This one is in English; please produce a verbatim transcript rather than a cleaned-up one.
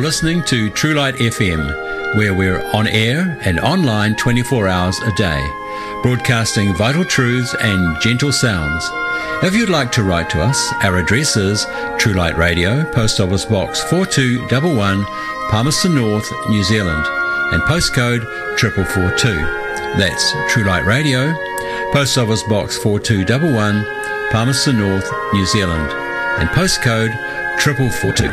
listening to True Light F M, where we're on air and online twenty-four hours a day, broadcasting vital truths and gentle sounds. If you'd like to write to us, our address is True Light Radio, Post Office Box four two one one, Palmerston North, New Zealand, and postcode four four four two. That's True Light Radio, Post Office Box four two one one, Palmerston North, New Zealand, and postcode four four four two.